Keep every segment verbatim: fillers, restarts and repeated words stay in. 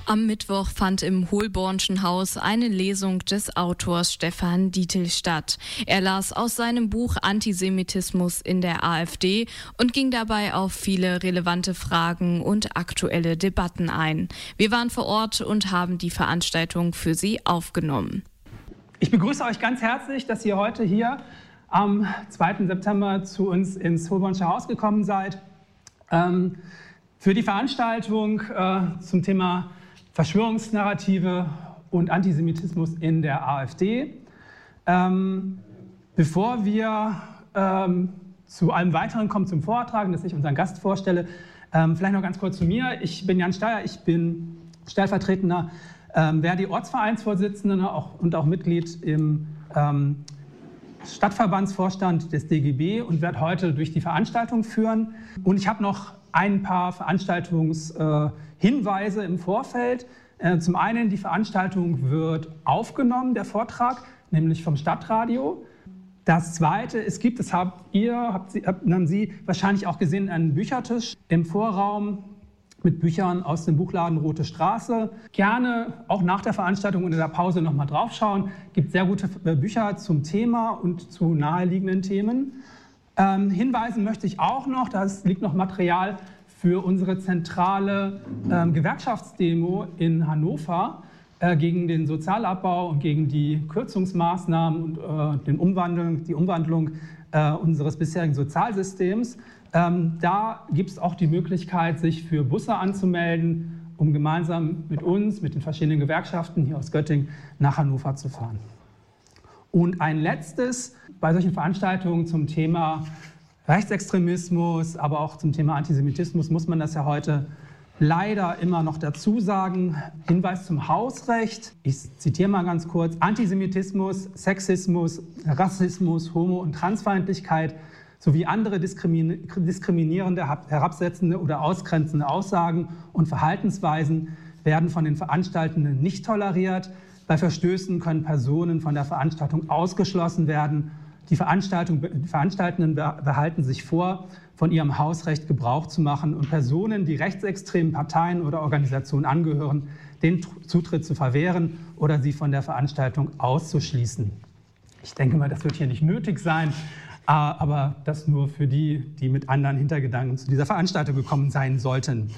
Am Mittwoch fand im Holbornschen Haus eine Lesung des Autors Stefan Dietl statt. Er las aus seinem Buch Antisemitismus in der AfD und ging dabei auf viele relevante Fragen und aktuelle Debatten ein. Wir waren vor Ort und haben die Veranstaltung für Sie aufgenommen. Ich begrüße euch ganz herzlich, dass ihr heute hier am zweiten September zu uns ins Holbornsche Haus gekommen seid. Ähm, für die Veranstaltung äh, zum Thema Verschwörungsnarrative und Antisemitismus in der AfD. Ähm, bevor wir ähm, zu allem Weiteren kommen zum Vortrag, dass ich unseren Gast vorstelle, ähm, vielleicht noch ganz kurz zu mir. Ich bin Jan Steyer, ich bin stellvertretender ähm, Verdi-Ortsvereinsvorsitzender auch, und auch Mitglied im ähm, Stadtverbandsvorstand des D G B und werde heute durch die Veranstaltung führen. Und ich habe noch ein paar Veranstaltungshinweise äh, im Vorfeld. Äh, zum einen, die Veranstaltung wird aufgenommen, der Vortrag, nämlich vom Stadtradio. Das Zweite, es gibt, das habt ihr, habt Sie, habt, haben Sie wahrscheinlich auch gesehen, einen Büchertisch im Vorraum mit Büchern aus dem Buchladen Rote Straße. Gerne auch nach der Veranstaltung und in der Pause nochmal draufschauen. Es gibt sehr gute Bücher zum Thema und zu naheliegenden Themen. Ähm, hinweisen möchte ich auch noch, da liegt noch Material für unsere zentrale ähm, Gewerkschaftsdemo in Hannover äh, gegen den Sozialabbau und gegen die Kürzungsmaßnahmen und äh, den Umwandlung, die Umwandlung äh, unseres bisherigen Sozialsystems. Ähm, da gibt es auch die Möglichkeit, sich für Busse anzumelden, um gemeinsam mit uns, mit den verschiedenen Gewerkschaften hier aus Göttingen nach Hannover zu fahren. Und ein letztes, bei solchen Veranstaltungen zum Thema Rechtsextremismus, aber auch zum Thema Antisemitismus muss man das ja heute leider immer noch dazu sagen. Hinweis zum Hausrecht. Ich zitiere mal ganz kurz. Antisemitismus, Sexismus, Rassismus, Homo- und Transfeindlichkeit sowie andere diskriminierende, herabsetzende oder ausgrenzende Aussagen und Verhaltensweisen werden von den Veranstaltenden nicht toleriert. Bei Verstößen können Personen von der Veranstaltung ausgeschlossen werden. Die, Veranstaltung, die Veranstaltenden behalten sich vor, von ihrem Hausrecht Gebrauch zu machen und Personen, die rechtsextremen Parteien oder Organisationen angehören, den Zutritt zu verwehren oder sie von der Veranstaltung auszuschließen. Ich denke mal, das wird hier nicht nötig sein, aber das nur für die, die mit anderen Hintergedanken zu dieser Veranstaltung gekommen sein sollten.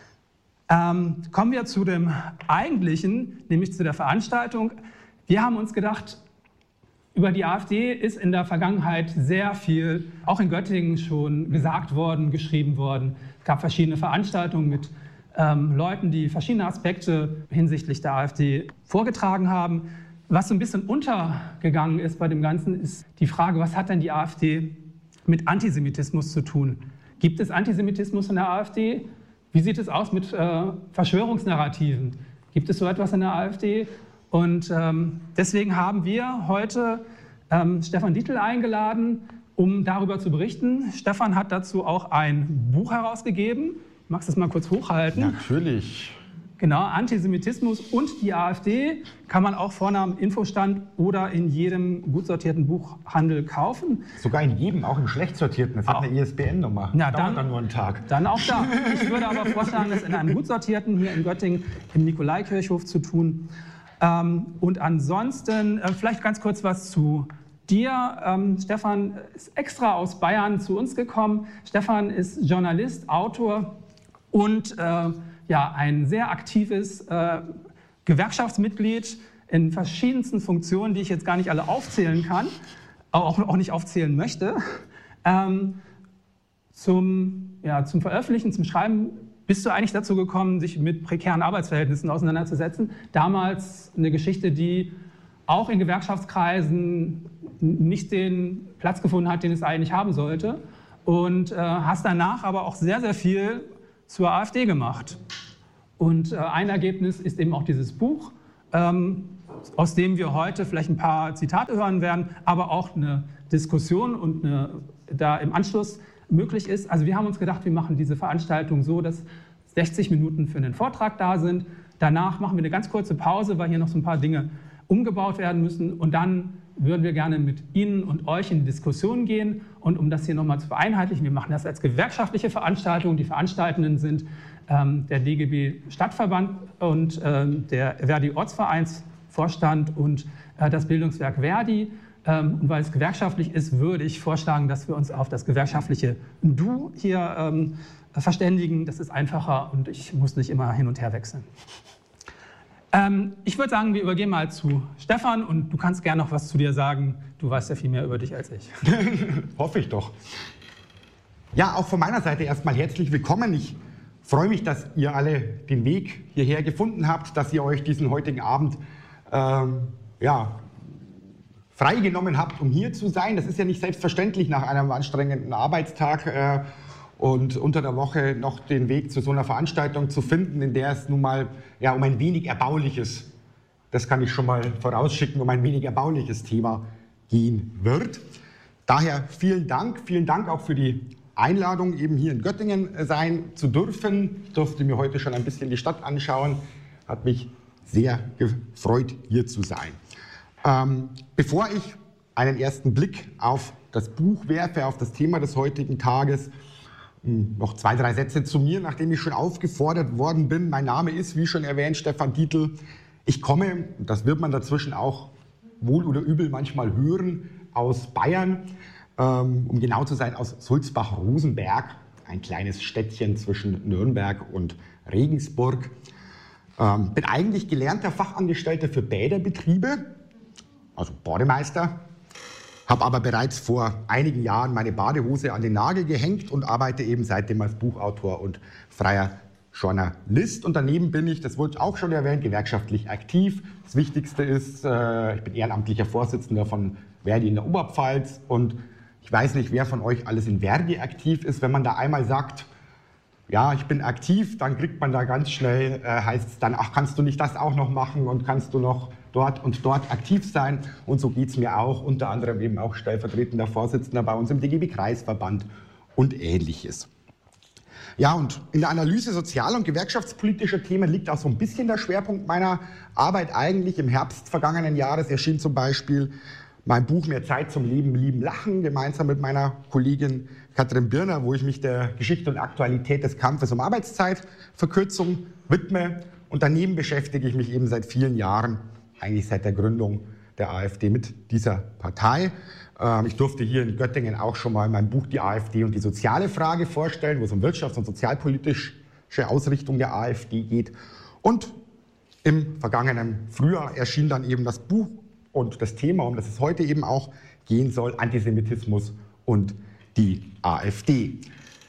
Ähm, kommen wir zu dem Eigentlichen, nämlich zu der Veranstaltung. Wir haben uns gedacht, über die AfD ist in der Vergangenheit sehr viel, auch in Göttingen schon gesagt worden, geschrieben worden. Es gab verschiedene Veranstaltungen mit ähm, Leuten, die verschiedene Aspekte hinsichtlich der AfD vorgetragen haben. Was so ein bisschen untergegangen ist bei dem Ganzen, ist die Frage, was hat denn die AfD mit Antisemitismus zu tun? Gibt es Antisemitismus in der AfD? Wie sieht es aus mit äh, Verschwörungsnarrativen? Gibt es so etwas in der AfD? Und ähm, deswegen haben wir heute ähm, Stefan Dietl eingeladen, um darüber zu berichten. Stefan hat dazu auch ein Buch herausgegeben. Magst du es mal kurz hochhalten? Natürlich. Genau, Antisemitismus und die AfD kann man auch vorne am Infostand oder in jedem gut sortierten Buchhandel kaufen. Sogar in jedem, auch im schlecht sortierten. Das hat eine I S B N-Nummer. Ja, dann, dann nur einen Tag. Dann auch da. Ich würde aber vorschlagen, das in einem gut sortierten hier in Göttingen im Nikolaikirchhof zu tun. Ähm, und ansonsten äh, vielleicht ganz kurz was zu dir. Ähm, Stefan ist extra aus Bayern zu uns gekommen. Stefan ist Journalist, Autor und äh, ja, ein sehr aktives äh, Gewerkschaftsmitglied in verschiedensten Funktionen, die ich jetzt gar nicht alle aufzählen kann, auch, auch nicht aufzählen möchte. Ähm, zum, ja, zum Veröffentlichen, zum Schreiben bist du eigentlich dazu gekommen, sich mit prekären Arbeitsverhältnissen auseinanderzusetzen. Damals eine Geschichte, die auch in Gewerkschaftskreisen nicht den Platz gefunden hat, den es eigentlich haben sollte. Und äh, hast danach aber auch sehr, sehr viel zur AfD gemacht. Und äh, ein Ergebnis ist eben auch dieses Buch, ähm, aus dem wir heute vielleicht ein paar Zitate hören werden, aber auch eine Diskussion und eine, da im Anschluss möglich ist. Also wir haben uns gedacht, wir machen diese Veranstaltung so, dass sechzig Minuten für einen Vortrag da sind. Danach machen wir eine ganz kurze Pause, weil hier noch so ein paar Dinge umgebaut werden müssen. Und dann würden wir gerne mit Ihnen und euch in die Diskussion gehen. Und um das hier nochmal zu vereinheitlichen, wir machen das als gewerkschaftliche Veranstaltung. Die Veranstaltenden sind ähm, der D G B Stadtverband und ähm, der Verdi Ortsvereinsvorstand und äh, das Bildungswerk Verdi. Ähm, und weil es gewerkschaftlich ist, würde ich vorschlagen, dass wir uns auf das gewerkschaftliche Du hier ähm, verständigen. Das ist einfacher und ich muss nicht immer hin und her wechseln. Ähm, ich würde sagen, wir übergehen mal zu Stefan und du kannst gerne noch was zu dir sagen. Du weißt ja viel mehr über dich als ich. Hoffe ich doch. Ja, auch von meiner Seite erstmal herzlich willkommen. Ich freue mich, dass ihr alle den Weg hierher gefunden habt, dass ihr euch diesen heutigen Abend ähm, ja, freigenommen habt, um hier zu sein. Das ist ja nicht selbstverständlich nach einem anstrengenden Arbeitstag äh, und unter der Woche noch den Weg zu so einer Veranstaltung zu finden, in der es nun mal ja, um ein wenig erbauliches, das kann ich schon mal vorausschicken, um ein wenig erbauliches Thema gehen wird. Daher vielen Dank, vielen Dank auch für die Einladung, eben hier in Göttingen sein zu dürfen. Ich durfte mir heute schon ein bisschen die Stadt anschauen, hat mich sehr gefreut, hier zu sein. Ähm, bevor ich einen ersten Blick auf das Buch werfe, auf das Thema des heutigen Tages, noch zwei, drei Sätze zu mir, nachdem ich schon aufgefordert worden bin. Mein Name ist, wie schon erwähnt, Stefan Dietl. Ich komme, das wird man dazwischen auch wohl oder übel manchmal hören, aus Bayern, ähm, um genau zu sein, aus Sulzbach-Rosenberg, ein kleines Städtchen zwischen Nürnberg und Regensburg. Ähm, bin eigentlich gelernter Fachangestellter für Bäderbetriebe, also Bademeister, habe aber bereits vor einigen Jahren meine Badehose an den Nagel gehängt und arbeite eben seitdem als Buchautor und freier Journalist. Und daneben bin ich, das wurde auch schon erwähnt, gewerkschaftlich aktiv. Das Wichtigste ist, äh, ich bin ehrenamtlicher Vorsitzender von Verdi in der Oberpfalz und ich weiß nicht, wer von euch alles in Verdi aktiv ist. Wenn man da einmal sagt, ja, ich bin aktiv, dann kriegt man da ganz schnell, äh, heißt es dann, ach, kannst du nicht das auch noch machen und kannst du noch dort und dort aktiv sein. Und so geht es mir auch, unter anderem eben auch stellvertretender Vorsitzender bei uns im D G B-Kreisverband und Ähnliches. Ja, und in der Analyse sozial- und gewerkschaftspolitischer Themen liegt auch so ein bisschen der Schwerpunkt meiner Arbeit eigentlich. Im Herbst vergangenen Jahres erschien zum Beispiel mein Buch Mehr Zeit zum Leben, Lieben, Lachen, gemeinsam mit meiner Kollegin Katrin Birner, wo ich mich der Geschichte und Aktualität des Kampfes um Arbeitszeitverkürzung widme. Und daneben beschäftige ich mich eben seit vielen Jahren, eigentlich seit der Gründung der AfD, mit dieser Partei. Ich durfte hier in Göttingen auch schon mal mein Buch Die AfD und die soziale Frage vorstellen, wo es um wirtschafts- und sozialpolitische Ausrichtung der AfD geht. Und im vergangenen Frühjahr erschien dann eben das Buch und das Thema, um das es heute eben auch gehen soll, Antisemitismus und die AfD.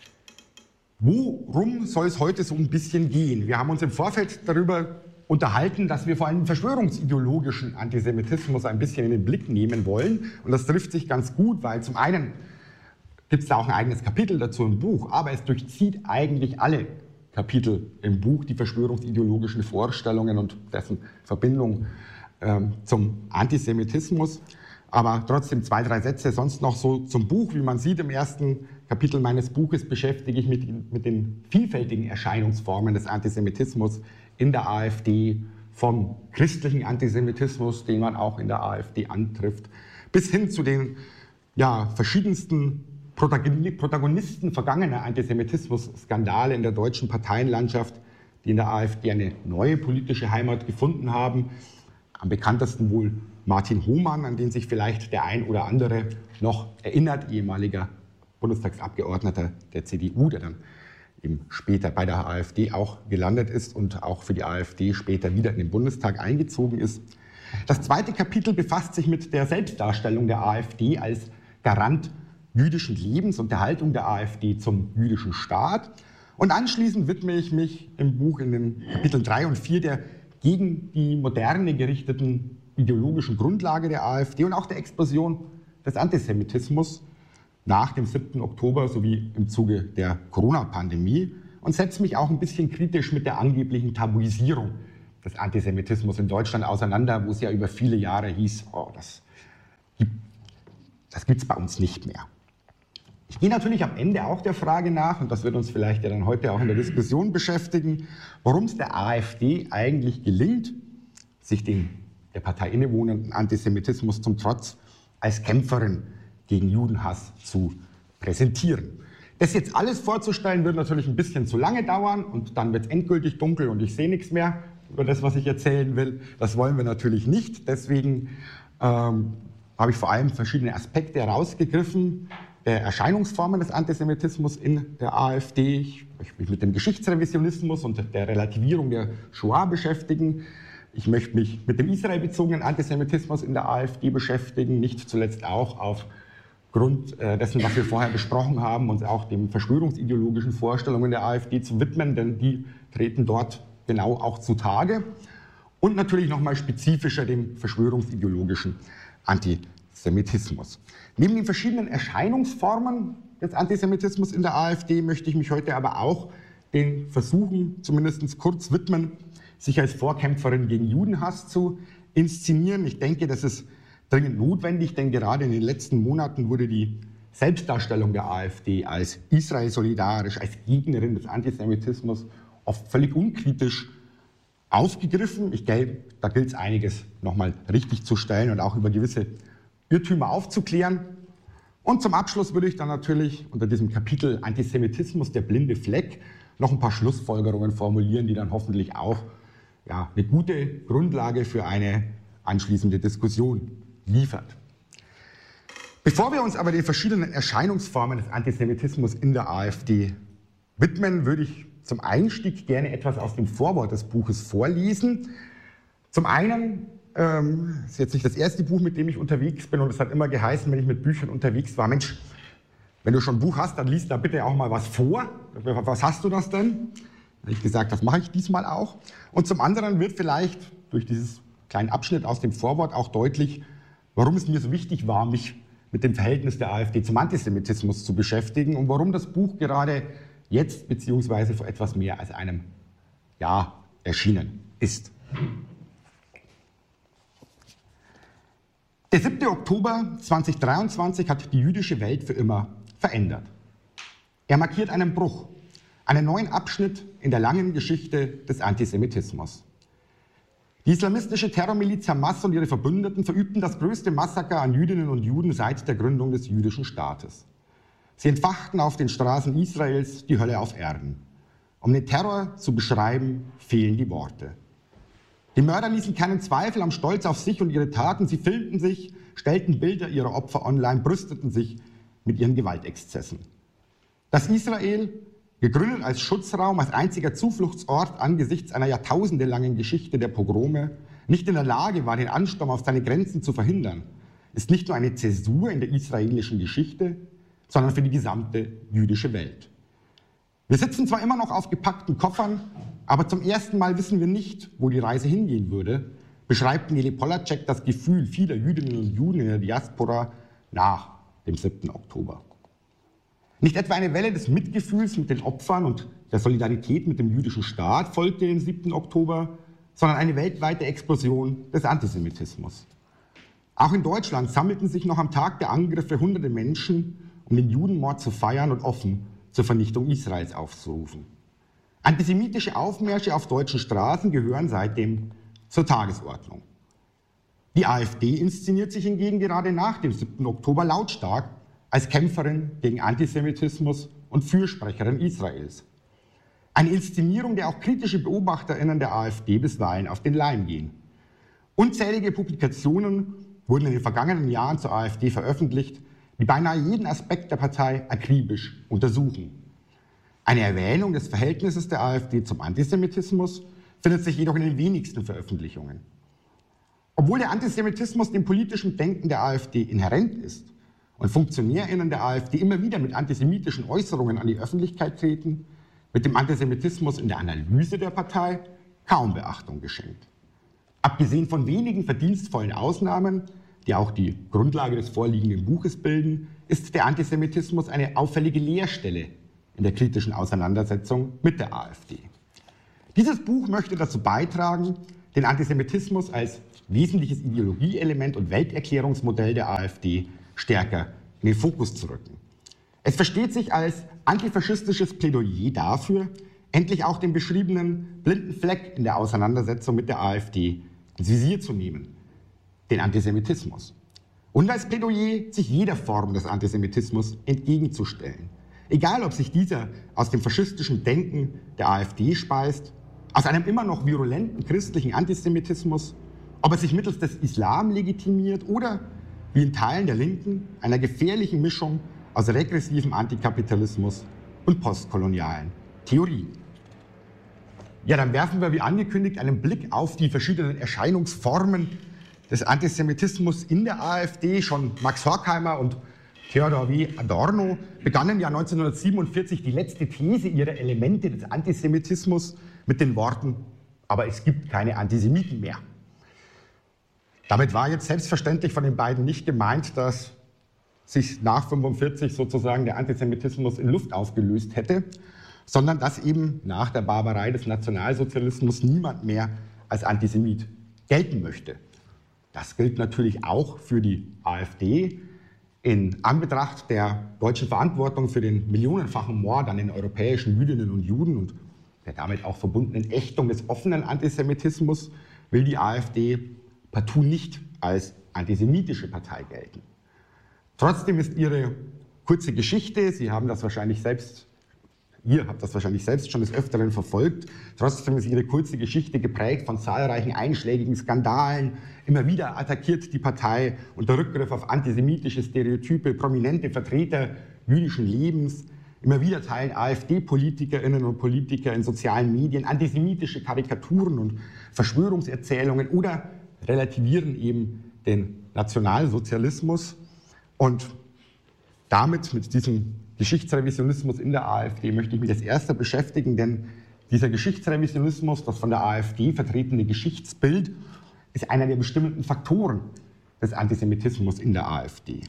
Worum soll es heute so ein bisschen gehen? Wir haben uns im Vorfeld darüber unterhalten, dass wir vor allem verschwörungsideologischen Antisemitismus ein bisschen in den Blick nehmen wollen. Und das trifft sich ganz gut, weil zum einen gibt es da auch ein eigenes Kapitel dazu im Buch, aber es durchzieht eigentlich alle Kapitel im Buch, die verschwörungsideologischen Vorstellungen und dessen Verbindung ähm, zum Antisemitismus. Aber trotzdem zwei, drei Sätze sonst noch so zum Buch. Wie man sieht, im ersten Kapitel meines Buches beschäftige ich mich mit, mit den vielfältigen Erscheinungsformen des Antisemitismus in der AfD, vom christlichen Antisemitismus, den man auch in der AfD antrifft, bis hin zu den ja, verschiedensten Protagonisten vergangener Antisemitismus-Skandale in der deutschen Parteienlandschaft, die in der AfD eine neue politische Heimat gefunden haben. Am bekanntesten wohl Martin Hohmann, an den sich vielleicht der ein oder andere noch erinnert, ehemaliger Bundestagsabgeordneter der C D U, der dann eben später bei der AfD auch gelandet ist und auch für die AfD später wieder in den Bundestag eingezogen ist. Das zweite Kapitel befasst sich mit der Selbstdarstellung der AfD als Garant jüdischen Lebens und der Haltung der AfD zum jüdischen Staat. Und anschließend widme ich mich im Buch in den Kapiteln drei und vier der gegen die Moderne gerichteten ideologischen Grundlage der AfD und auch der Explosion des Antisemitismus nach dem siebten Oktober sowie im Zuge der Corona-Pandemie und setze mich auch ein bisschen kritisch mit der angeblichen Tabuisierung des Antisemitismus in Deutschland auseinander, wo es ja über viele Jahre hieß, oh, das gibt das gibt's bei uns nicht mehr. Ich gehe natürlich am Ende auch der Frage nach, und das wird uns vielleicht ja dann heute auch in der Diskussion beschäftigen, warum es der AfD eigentlich gelingt, sich dem der Partei innewohnenden Antisemitismus zum Trotz als Kämpferin gegen Judenhass zu präsentieren. Das jetzt alles vorzustellen, wird natürlich ein bisschen zu lange dauern und dann wird es endgültig dunkel und ich sehe nichts mehr über das, was ich erzählen will. Das wollen wir natürlich nicht. Deswegen ähm, habe ich vor allem verschiedene Aspekte herausgegriffen der Erscheinungsformen des Antisemitismus in der AfD. Ich möchte mich mit dem Geschichtsrevisionismus und der Relativierung der Shoah beschäftigen. Ich möchte mich mit dem israelbezogenen Antisemitismus in der AfD beschäftigen, nicht zuletzt auch aufgrund dessen, was wir vorher besprochen haben, uns auch den verschwörungsideologischen Vorstellungen der AfD zu widmen, denn die treten dort genau auch zutage. Und natürlich nochmal spezifischer dem verschwörungsideologischen Antisemitismus. Neben den verschiedenen Erscheinungsformen des Antisemitismus in der AfD möchte ich mich heute aber auch den Versuchen, zumindest kurz widmen, sich als Vorkämpferin gegen Judenhass zu inszenieren. Ich denke, das ist dringend notwendig, denn gerade in den letzten Monaten wurde die Selbstdarstellung der AfD als Israel solidarisch, als Gegnerin des Antisemitismus oft völlig unkritisch aufgegriffen. Ich denke, da gilt es einiges nochmal richtig zu stellen und auch über gewisse Irrtümer aufzuklären. Und zum Abschluss würde ich dann natürlich unter diesem Kapitel Antisemitismus, der blinde Fleck, noch ein paar Schlussfolgerungen formulieren, die dann hoffentlich auch ja, eine gute Grundlage für eine anschließende Diskussion liefert. Bevor wir uns aber den verschiedenen Erscheinungsformen des Antisemitismus in der AfD widmen, würde ich zum Einstieg gerne etwas aus dem Vorwort des Buches vorlesen. Zum einen ähm, ist jetzt nicht das erste Buch, mit dem ich unterwegs bin, und es hat immer geheißen, wenn ich mit Büchern unterwegs war, Mensch, wenn du schon ein Buch hast, dann liest da bitte auch mal was vor. Was hast du das denn? Da habe ich gesagt, das mache ich diesmal auch. Und zum anderen wird vielleicht durch dieses kleinen Abschnitt aus dem Vorwort auch deutlich, warum es mir so wichtig war, mich mit dem Verhältnis der AfD zum Antisemitismus zu beschäftigen und warum das Buch gerade jetzt beziehungsweise vor etwas mehr als einem Jahr erschienen ist. Der siebte Oktober zweitausenddreiundzwanzig hat die jüdische Welt für immer verändert. Er markiert einen Bruch, einen neuen Abschnitt in der langen Geschichte des Antisemitismus. Die islamistische Terrormiliz Hamas und ihre Verbündeten verübten das größte Massaker an Jüdinnen und Juden seit der Gründung des jüdischen Staates. Sie entfachten auf den Straßen Israels die Hölle auf Erden. Um den Terror zu beschreiben, fehlen die Worte. Die Mörder ließen keinen Zweifel am Stolz auf sich und ihre Taten. Sie filmten sich, stellten Bilder ihrer Opfer online, brüsteten sich mit ihren Gewaltexzessen. Dass Israel, gegründet als Schutzraum, als einziger Zufluchtsort angesichts einer jahrtausendelangen Geschichte der Pogrome, nicht in der Lage war, den Ansturm auf seine Grenzen zu verhindern, ist nicht nur eine Zäsur in der israelischen Geschichte, sondern für die gesamte jüdische Welt. Wir sitzen zwar immer noch auf gepackten Koffern, aber zum ersten Mal wissen wir nicht, wo die Reise hingehen würde, beschreibt Nele Polacek das Gefühl vieler Jüdinnen und Juden in der Diaspora nach dem siebten Oktober. Nicht etwa eine Welle des Mitgefühls mit den Opfern und der Solidarität mit dem jüdischen Staat folgte dem siebten Oktober, sondern eine weltweite Explosion des Antisemitismus. Auch in Deutschland sammelten sich noch am Tag der Angriffe hunderte Menschen, um den Judenmord zu feiern und offen zur Vernichtung Israels aufzurufen. Antisemitische Aufmärsche auf deutschen Straßen gehören seitdem zur Tagesordnung. Die AfD inszeniert sich hingegen gerade nach dem siebten Oktober lautstark als Kämpferin gegen Antisemitismus und Fürsprecherin Israels. Eine Inszenierung, der auch kritische BeobachterInnen der AfD bisweilen auf den Leim gehen. Unzählige Publikationen wurden in den vergangenen Jahren zur AfD veröffentlicht, die beinahe jeden Aspekt der Partei akribisch untersuchen. Eine Erwähnung des Verhältnisses der AfD zum Antisemitismus findet sich jedoch in den wenigsten Veröffentlichungen. Obwohl der Antisemitismus dem politischen Denken der AfD inhärent ist und FunktionärInnen der AfD immer wieder mit antisemitischen Äußerungen an die Öffentlichkeit treten, wird dem Antisemitismus in der Analyse der Partei kaum Beachtung geschenkt. Abgesehen von wenigen verdienstvollen Ausnahmen, die auch die Grundlage des vorliegenden Buches bilden, ist der Antisemitismus eine auffällige Leerstelle in der kritischen Auseinandersetzung mit der AfD. Dieses Buch möchte dazu beitragen, den Antisemitismus als wesentliches Ideologieelement und Welterklärungsmodell der AfD stärker in den Fokus zu rücken. Es versteht sich als antifaschistisches Plädoyer dafür, endlich auch den beschriebenen blinden Fleck in der Auseinandersetzung mit der AfD ins Visier zu nehmen, den Antisemitismus. Und als Plädoyer, sich jeder Form des Antisemitismus entgegenzustellen. Egal, ob sich dieser aus dem faschistischen Denken der AfD speist, aus einem immer noch virulenten christlichen Antisemitismus, ob er sich mittels des Islam legitimiert oder, wie in Teilen der Linken, einer gefährlichen Mischung aus regressivem Antikapitalismus und postkolonialen Theorien. Ja, dann werfen wir wie angekündigt einen Blick auf die verschiedenen Erscheinungsformen des Antisemitismus in der AfD. Schon Max Horkheimer und Theodor W. Adorno begannen ja neunzehnhundertsiebenundvierzig die letzte These ihrer Elemente des Antisemitismus mit den Worten: aber es gibt keine Antisemiten mehr. Damit war jetzt selbstverständlich von den beiden nicht gemeint, dass sich nach fünfundvierzig sozusagen der Antisemitismus in Luft aufgelöst hätte, sondern dass eben nach der Barbarei des Nationalsozialismus niemand mehr als Antisemit gelten möchte. Das gilt natürlich auch für die AfD. In Anbetracht der deutschen Verantwortung für den millionenfachen Mord an den europäischen Jüdinnen und Juden und der damit auch verbundenen Ächtung des offenen Antisemitismus will die AfD partout nicht als antisemitische Partei gelten. Trotzdem ist ihre kurze Geschichte, Sie haben das wahrscheinlich selbst Ihr habt das wahrscheinlich selbst schon des Öfteren verfolgt. Trotzdem ist Ihre kurze Geschichte geprägt von zahlreichen einschlägigen Skandalen. Immer wieder attackiert die Partei unter Rückgriff auf antisemitische Stereotype prominente Vertreter jüdischen Lebens. Immer wieder teilen AfD-Politikerinnen und Politiker in sozialen Medien antisemitische Karikaturen und Verschwörungserzählungen oder relativieren eben den Nationalsozialismus. Und damit, mit diesem Geschichtsrevisionismus in der AfD, möchte ich mich als erster beschäftigen, denn dieser Geschichtsrevisionismus, das von der AfD vertretene Geschichtsbild, ist einer der bestimmenden Faktoren des Antisemitismus in der AfD.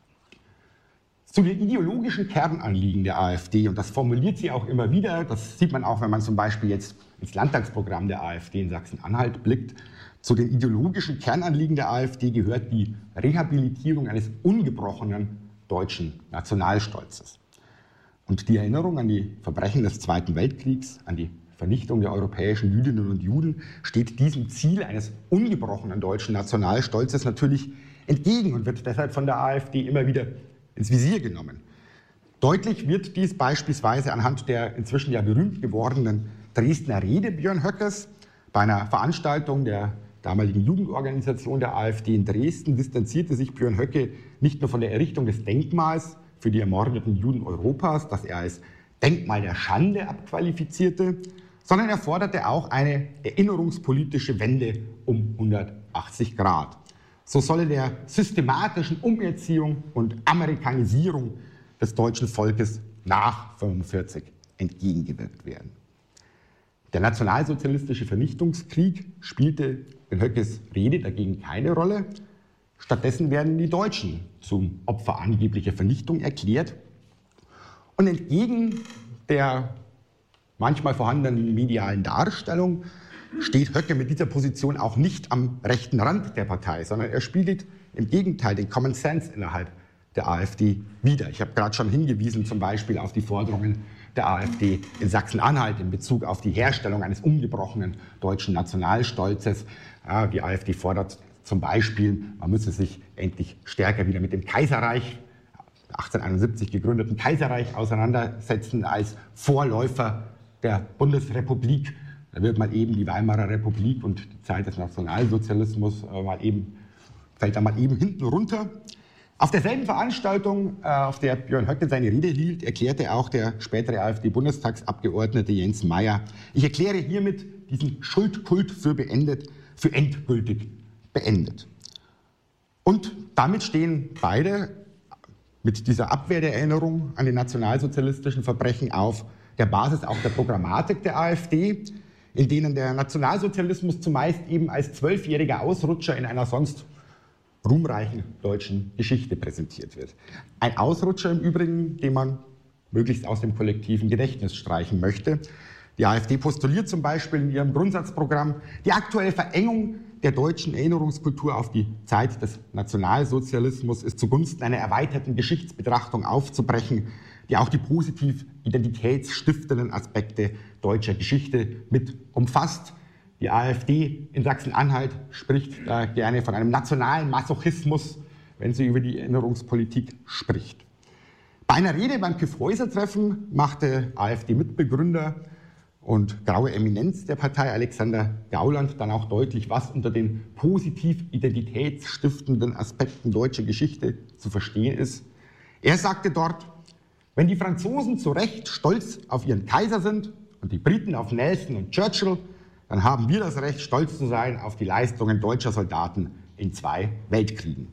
Zu den ideologischen Kernanliegen der AfD, und das formuliert sie auch immer wieder, das sieht man auch, wenn man zum Beispiel jetzt ins Landtagsprogramm der AfD in Sachsen-Anhalt blickt, zu den ideologischen Kernanliegen der AfD gehört die Rehabilitierung eines ungebrochenen deutschen Nationalstolzes. Und die Erinnerung an die Verbrechen des Zweiten Weltkriegs, an die Vernichtung der europäischen Jüdinnen und Juden, steht diesem Ziel eines ungebrochenen deutschen Nationalstolzes natürlich entgegen und wird deshalb von der AfD immer wieder ins Visier genommen. Deutlich wird dies beispielsweise anhand der inzwischen ja berühmt gewordenen Dresdner Rede Björn Höckes. Bei einer Veranstaltung der damaligen Jugendorganisation der AfD in Dresden distanzierte sich Björn Höcke nicht nur von der Errichtung des Denkmals für die ermordeten Juden Europas, das er als Denkmal der Schande abqualifizierte, sondern er forderte auch eine erinnerungspolitische Wende um hundertachtzig Grad. So solle der systematischen Umerziehung und Amerikanisierung des deutschen Volkes nach fünfundvierzig entgegengewirkt werden. Der nationalsozialistische Vernichtungskrieg spielte in Höckes Rede dagegen keine Rolle. Stattdessen werden die Deutschen zum Opfer angeblicher Vernichtung erklärt. Und entgegen der manchmal vorhandenen medialen Darstellung steht Höcke mit dieser Position auch nicht am rechten Rand der Partei, sondern er spiegelt im Gegenteil den Common Sense innerhalb der AfD wider. Ich habe gerade schon hingewiesen, zum Beispiel auf die Forderungen der AfD in Sachsen-Anhalt in Bezug auf die Herstellung eines ungebrochenen deutschen Nationalstolzes. Ja, die AfD fordert zum Beispiel, man müsse sich endlich stärker wieder mit dem Kaiserreich, achtzehnhunderteinundsiebzig gegründeten Kaiserreich, auseinandersetzen als Vorläufer der Bundesrepublik. Da wird mal eben die Weimarer Republik und die Zeit des Nationalsozialismus äh, mal eben, fällt da mal eben hinten runter. Auf derselben Veranstaltung, äh, auf der Björn Höcke seine Rede hielt, erklärte auch der spätere AfD-Bundestagsabgeordnete Jens Meyer: Ich erkläre hiermit diesen Schuldkult für beendet, für endgültig beendet. Und damit stehen beide mit dieser Abwehr der Erinnerung an die nationalsozialistischen Verbrechen auf der Basis auch der Programmatik der AfD, in denen der Nationalsozialismus zumeist eben als zwölfjähriger Ausrutscher in einer sonst ruhmreichen deutschen Geschichte präsentiert wird. Ein Ausrutscher im Übrigen, den man möglichst aus dem kollektiven Gedächtnis streichen möchte. Die AfD postuliert zum Beispiel in ihrem Grundsatzprogramm die aktuelle Verengung der deutschen Erinnerungskultur auf die Zeit des Nationalsozialismus ist zugunsten einer erweiterten Geschichtsbetrachtung aufzubrechen, die auch die positiv identitätsstiftenden Aspekte deutscher Geschichte mit umfasst. Die AfD in Sachsen-Anhalt spricht da gerne von einem nationalen Masochismus, wenn sie über die Erinnerungspolitik spricht. Bei einer Rede beim Kyffhäuser-Treffen machte AfD-Mitbegründer und graue Eminenz der Partei Alexander Gauland dann auch deutlich, was unter den positiv identitätsstiftenden Aspekten deutscher Geschichte zu verstehen ist. Er sagte dort, wenn die Franzosen zu Recht stolz auf ihren Kaiser sind und die Briten auf Nelson und Churchill, dann haben wir das Recht, stolz zu sein auf die Leistungen deutscher Soldaten in zwei Weltkriegen.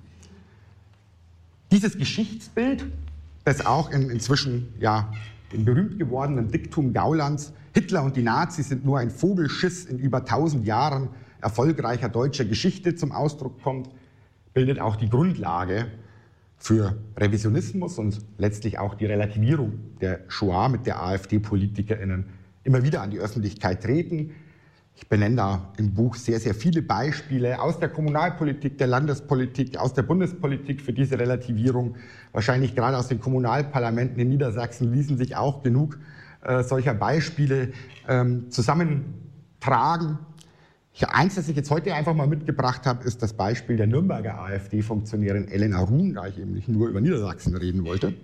Dieses Geschichtsbild, das auch in, inzwischen ja, im berühmt gewordenen Diktum Gaulands, Hitler und die Nazis sind nur ein Vogelschiss in über tausend Jahren erfolgreicher deutscher Geschichte zum Ausdruck kommt, bildet auch die Grundlage für Revisionismus und letztlich auch die Relativierung der Shoah, mit der AfD-PolitikerInnen immer wieder an die Öffentlichkeit treten. Ich benenne da im Buch sehr, sehr viele Beispiele aus der Kommunalpolitik, der Landespolitik, aus der Bundespolitik für diese Relativierung. Wahrscheinlich gerade aus den Kommunalparlamenten in Niedersachsen ließen sich auch genug äh, solcher Beispiele ähm, zusammentragen. Ich, eins, das ich jetzt heute einfach mal mitgebracht habe, ist das Beispiel der Nürnberger AfD-Funktionärin Elena Ruhn, da ich eben nicht nur über Niedersachsen reden wollte.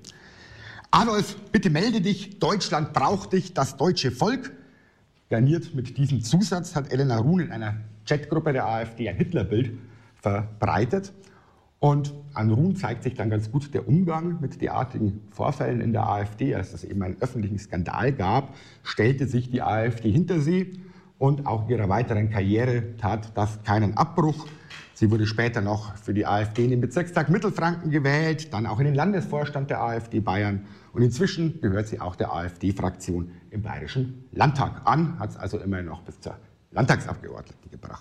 Adolf, bitte melde dich, Deutschland braucht dich, das deutsche Volk. Garniert mit diesem Zusatz hat Elena Ruhn in einer Chatgruppe der AfD ein Hitlerbild verbreitet. Und an Ruhn zeigt sich dann ganz gut der Umgang mit derartigen Vorfällen in der AfD. Als es eben einen öffentlichen Skandal gab, stellte sich die AfD hinter sie und auch ihrer weiteren Karriere tat das keinen Abbruch. Sie wurde später noch für die AfD in den Bezirkstag Mittelfranken gewählt, dann auch in den Landesvorstand der AfD Bayern. Und inzwischen gehört sie auch der AfD-Fraktion im Bayerischen Landtag an, hat es also immerhin noch bis zur Landtagsabgeordneten gebracht.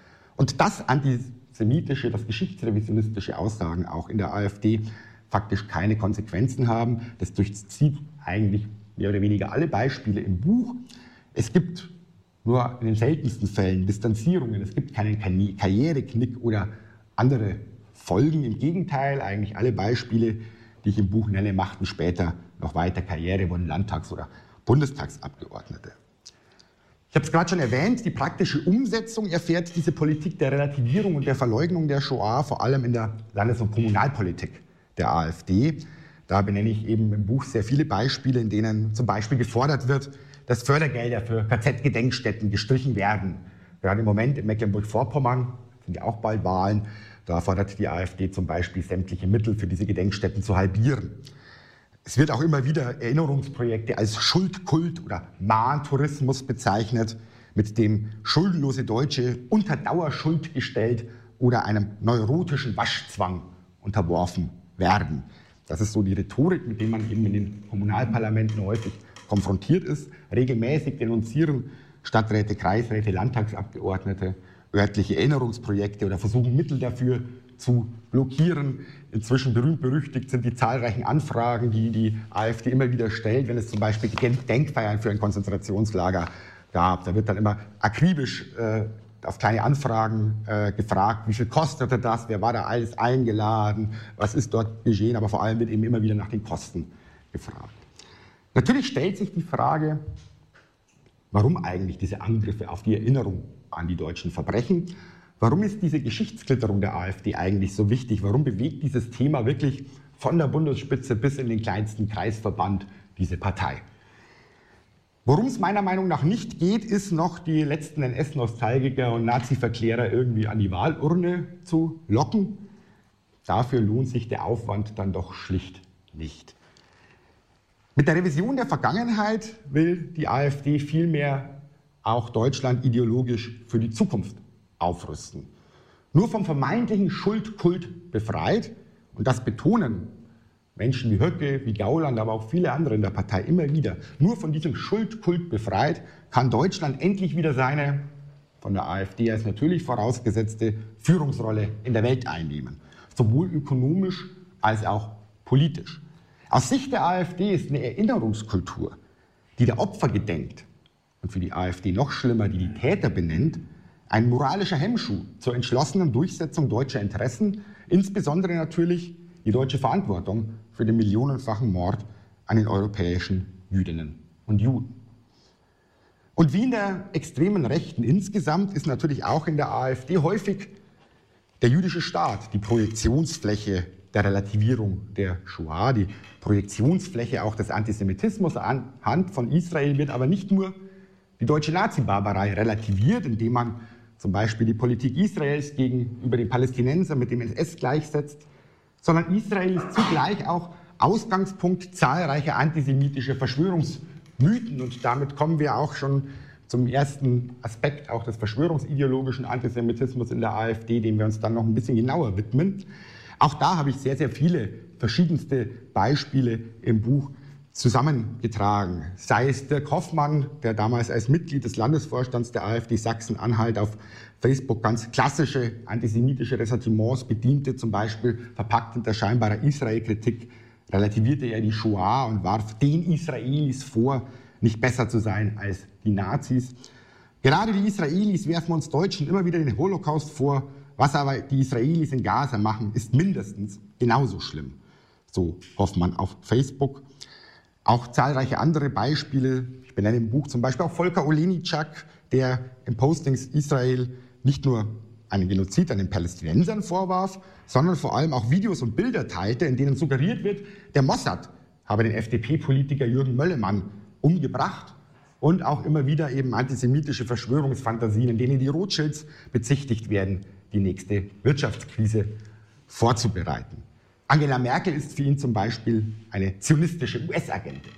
Und dass antisemitische, das geschichtsrevisionistische Aussagen auch in der AfD faktisch keine Konsequenzen haben, das durchzieht eigentlich mehr oder weniger alle Beispiele im Buch. Es gibt nur in den seltensten Fällen Distanzierungen, es gibt keinen Karriereknick oder andere Folgen. Im Gegenteil, eigentlich alle Beispiele, die ich im Buch nenne, machten später noch weiter Karriere, wurden Landtags- oder Bundestagsabgeordnete. Ich habe es gerade schon erwähnt, die praktische Umsetzung erfährt diese Politik der Relativierung und der Verleugnung der Shoah vor allem in der Landes- und Kommunalpolitik der AfD. Da benenne ich eben im Buch sehr viele Beispiele, in denen zum Beispiel gefordert wird, dass Fördergelder für K Z-Gedenkstätten gestrichen werden. Gerade im Moment in Mecklenburg-Vorpommern sind ja auch bald Wahlen. Da fordert die AfD zum Beispiel, sämtliche Mittel für diese Gedenkstätten zu halbieren. Es wird auch immer wieder Erinnerungsprojekte als Schuldkult oder Mahntourismus bezeichnet, mit dem schuldenlose Deutsche unter Dauerschuld gestellt oder einem neurotischen Waschzwang unterworfen werden. Das ist so die Rhetorik, mit der man eben in den Kommunalparlamenten häufig konfrontiert ist. Regelmäßig denunzieren Stadträte, Kreisräte, Landtagsabgeordnete örtliche Erinnerungsprojekte oder versuchen Mittel dafür zu blockieren. Inzwischen berühmt berüchtigt sind die zahlreichen Anfragen, die die AfD immer wieder stellt, wenn es zum Beispiel Gedenkfeiern für ein Konzentrationslager gab. Da wird dann immer akribisch äh, auf kleine Anfragen äh, gefragt, wie viel kostete das, wer war da alles eingeladen, was ist dort geschehen, aber vor allem wird eben immer wieder nach den Kosten gefragt. Natürlich stellt sich die Frage, warum eigentlich diese Angriffe auf die Erinnerung an die deutschen Verbrechen? Warum ist diese Geschichtsklitterung der AfD eigentlich so wichtig? Warum bewegt dieses Thema wirklich von der Bundesspitze bis in den kleinsten Kreisverband diese Partei? Worum es meiner Meinung nach nicht geht, ist noch die letzten N S-Nostalgiker und Nazi-Verklärer irgendwie an die Wahlurne zu locken. Dafür lohnt sich der Aufwand dann doch schlicht nicht. Mit der Revision der Vergangenheit will die AfD vielmehr auch Deutschland ideologisch für die Zukunft aufrüsten. Nur vom vermeintlichen Schuldkult befreit, und das betonen Menschen wie Höcke, wie Gauland, aber auch viele andere in der Partei immer wieder, nur von diesem Schuldkult befreit, kann Deutschland endlich wieder seine, von der AfD als natürlich vorausgesetzte, Führungsrolle in der Welt einnehmen. Sowohl ökonomisch als auch politisch. Aus Sicht der AfD ist eine Erinnerungskultur, die der Opfer gedenkt und für die AfD noch schlimmer, die die Täter benennt, ein moralischer Hemmschuh zur entschlossenen Durchsetzung deutscher Interessen, insbesondere natürlich die deutsche Verantwortung für den millionenfachen Mord an den europäischen Jüdinnen und Juden. Und wie in der extremen Rechten insgesamt ist natürlich auch in der AfD häufig der jüdische Staat die Projektionsfläche der Relativierung der Shoah. Die Projektionsfläche auch des Antisemitismus anhand von Israel wird aber nicht nur die deutsche Nazi-Barbarei relativiert, indem man zum Beispiel die Politik Israels gegenüber den Palästinensern mit dem S S gleichsetzt, sondern Israel ist zugleich auch Ausgangspunkt zahlreicher antisemitischer Verschwörungsmythen. Und damit kommen wir auch schon zum ersten Aspekt auch des verschwörungsideologischen Antisemitismus in der AfD, dem wir uns dann noch ein bisschen genauer widmen. Auch da habe ich sehr, sehr viele verschiedenste Beispiele im Buch zusammengetragen. Sei es Dirk Hoffmann, der damals als Mitglied des Landesvorstands der AfD Sachsen-Anhalt auf Facebook ganz klassische antisemitische Ressentiments bediente, zum Beispiel verpackt hinter scheinbarer Israel-Kritik, relativierte er die Shoah und warf den Israelis vor, nicht besser zu sein als die Nazis. Gerade die Israelis werfen uns Deutschen immer wieder den Holocaust vor. Was aber die Israelis in Gaza machen, ist mindestens genauso schlimm. So Hoffmann auf Facebook. Auch zahlreiche andere Beispiele. Ich benenne im Buch zum Beispiel auch Volker Olenitschak, der im Postings Israel nicht nur einen Genozid an den Palästinensern vorwarf, sondern vor allem auch Videos und Bilder teilte, in denen suggeriert wird, der Mossad habe den F D P-Politiker Jürgen Möllemann umgebracht, und auch immer wieder eben antisemitische Verschwörungsfantasien, in denen die Rothschilds bezichtigt werden, die nächste Wirtschaftskrise vorzubereiten. Angela Merkel ist für ihn zum Beispiel eine zionistische U S-Agentin.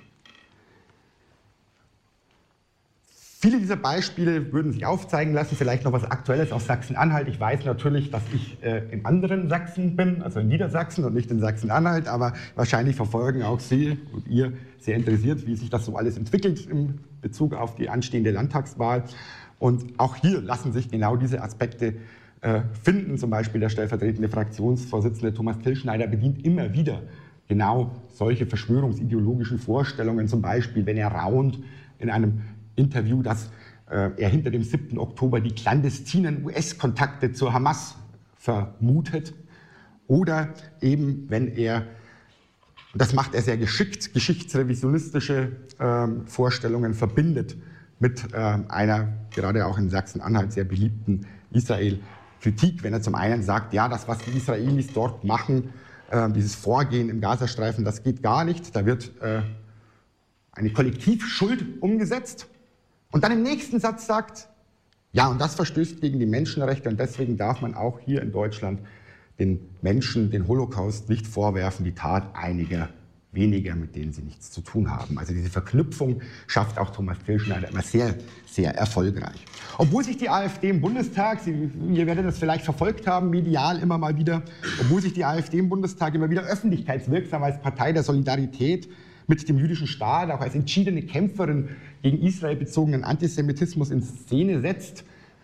Viele dieser Beispiele würden sich aufzeigen lassen, vielleicht noch was Aktuelles aus Sachsen-Anhalt. Ich weiß natürlich, dass ich äh, im anderen Sachsen bin, also in Niedersachsen und nicht in Sachsen-Anhalt, aber wahrscheinlich verfolgen auch Sie und ihr sehr interessiert, wie sich das so alles entwickelt in Bezug auf die anstehende Landtagswahl. Und auch hier lassen sich genau diese Aspekte äh, finden. Zum Beispiel der stellvertretende Fraktionsvorsitzende Thomas Tilschneider bedient immer wieder genau solche verschwörungsideologischen Vorstellungen, zum Beispiel, wenn er raunt in einem Interview, dass äh, er hinter dem siebten Oktober die clandestinen U S-Kontakte zur Hamas vermutet. Oder eben, wenn er, und das macht er sehr geschickt, geschichtsrevisionistische äh, Vorstellungen verbindet mit äh, einer, gerade auch in Sachsen-Anhalt sehr beliebten Israel-Kritik, wenn er zum einen sagt, ja, das, was die Israelis dort machen, äh, dieses Vorgehen im Gazastreifen, das geht gar nicht, da wird äh, eine Kollektivschuld umgesetzt. Und dann im nächsten Satz sagt, ja, und das verstößt gegen die Menschenrechte und deswegen darf man auch hier in Deutschland den Menschen den Holocaust nicht vorwerfen, die Tat einiger weniger, mit denen sie nichts zu tun haben. Also diese Verknüpfung schafft auch Thomas Tilschneider immer sehr, sehr erfolgreich. Obwohl sich die AfD im Bundestag, Sie, ihr werdet das vielleicht verfolgt haben, medial immer mal wieder, obwohl sich die AfD im Bundestag immer wieder öffentlichkeitswirksam als Partei der Solidarität mit dem jüdischen Staat, auch als entschiedene Kämpferin gegen Israel bezogenen Antisemitismus in Szene setzt.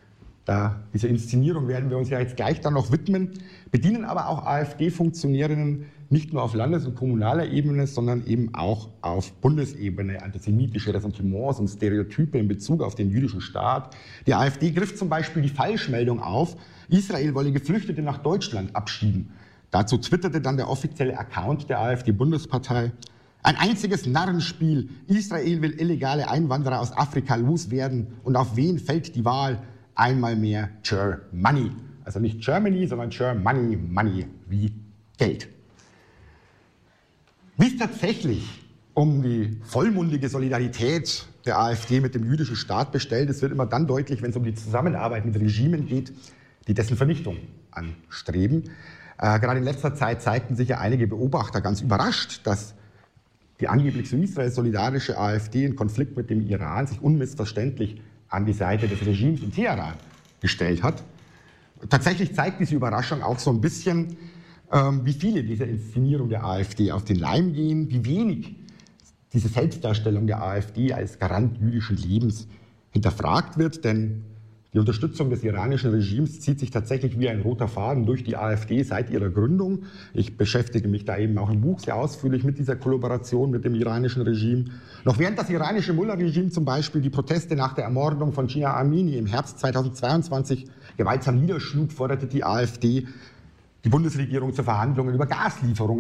Da, dieser Inszenierung werden wir uns ja jetzt gleich dann noch widmen, bedienen aber auch AfD-Funktionärinnen nicht nur auf Landes- und kommunaler Ebene, sondern eben auch auf Bundesebene antisemitische Ressentiments und Stereotype in Bezug auf den jüdischen Staat. Die AfD griff zum Beispiel die Falschmeldung auf, Israel wolle Geflüchtete nach Deutschland abschieben. Dazu twitterte dann der offizielle Account der AfD-Bundespartei: Ein einziges Narrenspiel. Israel will illegale Einwanderer aus Afrika loswerden. Und auf wen fällt die Wahl? Einmal mehr Germany. Also nicht Germany, sondern Germany, Money wie Geld. Wie es tatsächlich um die vollmundige Solidarität der AfD mit dem jüdischen Staat bestellt ist, wird immer dann deutlich, wenn es um die Zusammenarbeit mit Regimen geht, die dessen Vernichtung anstreben. Äh, gerade in letzter Zeit zeigten sich ja einige Beobachter ganz überrascht, dass die angeblich zu Israel solidarische AfD in Konflikt mit dem Iran sich unmissverständlich an die Seite des Regimes in Teheran gestellt hat. Tatsächlich zeigt diese Überraschung auch so ein bisschen, ähm, wie viele dieser Inszenierung der AfD auf den Leim gehen, wie wenig diese Selbstdarstellung der AfD als Garant jüdischen Lebens hinterfragt wird, denn die Unterstützung des iranischen Regimes zieht sich tatsächlich wie ein roter Faden durch die AfD seit ihrer Gründung. Ich beschäftige mich da eben auch im Buch sehr ausführlich mit dieser Kollaboration mit dem iranischen Regime. Noch während das iranische Mullah-Regime zum Beispiel die Proteste nach der Ermordung von Gina Amini im Herbst zweitausendzweiundzwanzig gewaltsam niederschlug, forderte die AfD die Bundesregierung zu Verhandlungen über Gaslieferungen